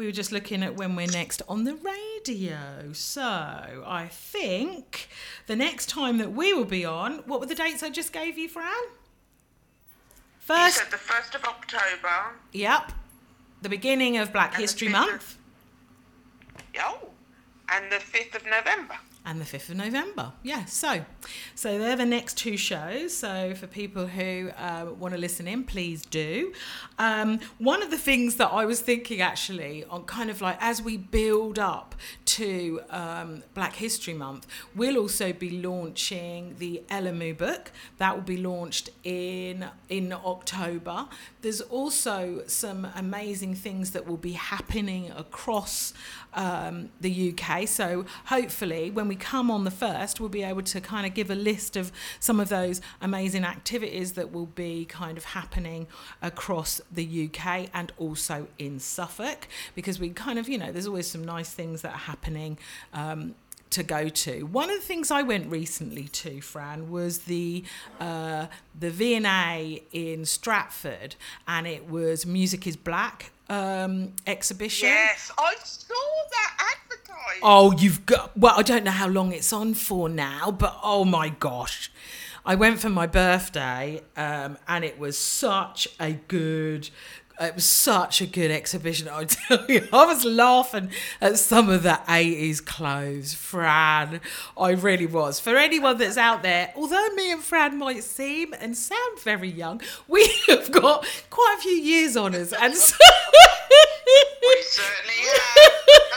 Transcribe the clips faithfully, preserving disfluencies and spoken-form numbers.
we were just looking at when we're next on the radio. So I think the next time that we will be on, what were the dates I just gave you, Fran? First. You said the first of October. Yep. The beginning of Black and History Month. Of, oh, and the fifth of November. And the fifth of November, yeah. So, so they're the next two shows. So for people who uh, want to listen in, please do. Um, one of the things that I was thinking actually on kind of like as we build up to um, Black History Month, we'll also be launching the Elamu book. That will be launched in in October. There's also some amazing things that will be happening across um, the U K. So hopefully when we come on the first, we'll be able to kind of give a list of some of those amazing activities that will be kind of happening across the U K and also in Suffolk, because we kind of, you know, there's always some nice things that are happening um, to go to. One of the things I went recently to, Fran, was the uh, the V and A in Stratford, and it was Music is Black um, exhibition. Yes, I saw that advertised. Oh, you've got, well, I don't know how long it's on for now, but oh my gosh. I went for my birthday um, and it was such a good It was such a good exhibition, I tell you. I was laughing at some of the eighties clothes, Fran. I really was. For anyone that's out there, although me and Fran might seem and sound very young, we have got quite a few years on us. And so we certainly have.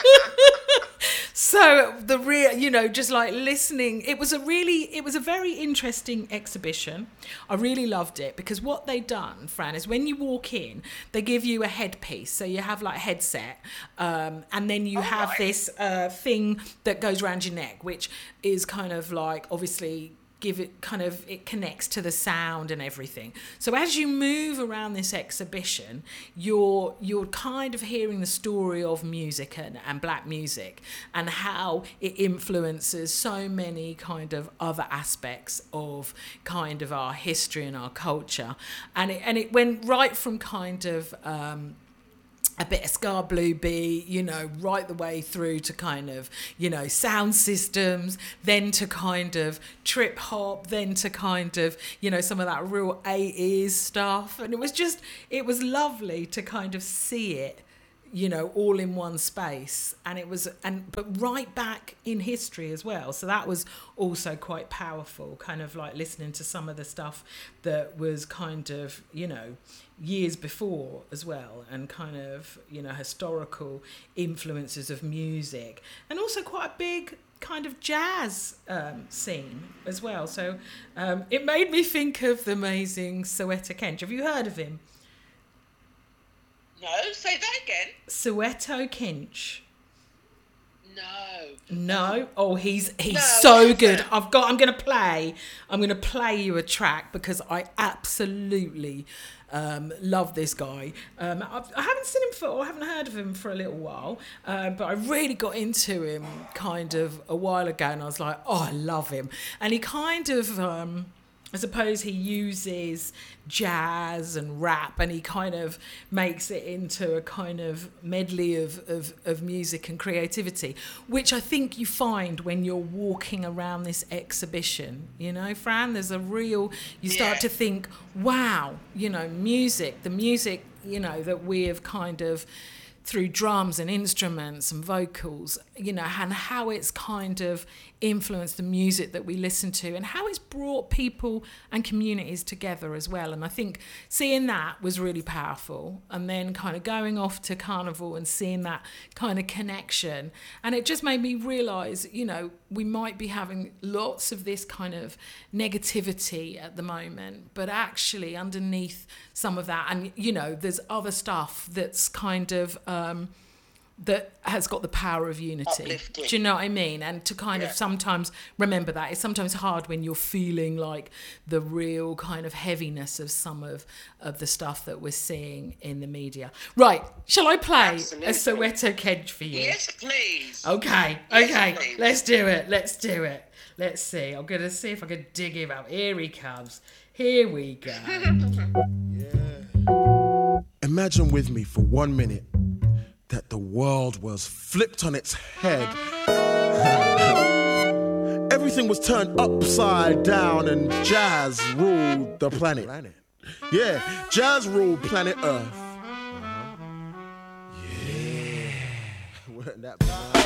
So the real, you know, just like listening, it was a really, it was a very interesting exhibition. I really loved it because what they done, Fran, is when you walk in, they give you a headpiece. So you have like a headset, um, and then you All have right. this uh, thing that goes around your neck, which is kind of like, obviously, give it kind of, it connects to the sound and everything. So as you move around this exhibition, you're you're kind of hearing the story of music and, and black music and how it influences so many kind of other aspects of kind of our history and our culture. And it, and it went right from kind of um, a bit of Ska Blue beat, you know, right the way through to kind of, you know, sound systems, then to kind of trip hop, then to kind of, you know, some of that real eighties stuff. And it was just, it was lovely to kind of see it, you know, all in one space. And it was, and but right back in history as well. So that was also quite powerful, kind of like listening to some of the stuff that was kind of, you know, years before as well, and kind of, you know, historical influences of music, and also quite a big kind of jazz um, scene as well. So um, it made me think of the amazing Soweto Kench. Have you heard of him? No, say that again. Soweto Kench. No. No. Oh, he's he's No, so who's good. that? I've got. I'm gonna play. I'm gonna play you a track because I absolutely um, love this guy. Um, I've, I haven't seen him for, or I haven't heard of him for a little while, uh, but I really got into him kind of a while ago, and I was like, oh, I love him. And he kind of. Um, I suppose he uses jazz and rap, and he kind of makes it into a kind of medley of, of, of music and creativity, which I think you find when you're walking around this exhibition. You know, Fran, there's a real, you start Yeah. to think, wow, you know, music, the music, you know, that we have kind of, through drums and instruments and vocals, you know, and how it's kind of influenced the music that we listen to and how it's brought people and communities together as well. And I think seeing that was really powerful. And then kind of going off to Carnival and seeing that kind of connection. And it just made me realise, you know, we might be having lots of this kind of negativity at the moment, but actually underneath some of that, and, you know, there's other stuff that's kind of... Um, that has got the power of unity. Uplifting. Do you know what I mean? And to kind Yeah. of sometimes remember that. It's sometimes hard when you're feeling like the real kind of heaviness of some of, of the stuff that we're seeing in the media. Right, shall I play Absolutely. a Soweto Kench for you? Yes, please. Okay, Yes, okay, please. let's do it, let's do it. Let's see, I'm going to see if I can dig him up. Here he comes. Here we go. Imagine with me for one minute that the world was flipped on its head. Everything was turned upside down and jazz ruled the planet. planet. Yeah, jazz ruled planet Earth. Uh-huh. Yeah. That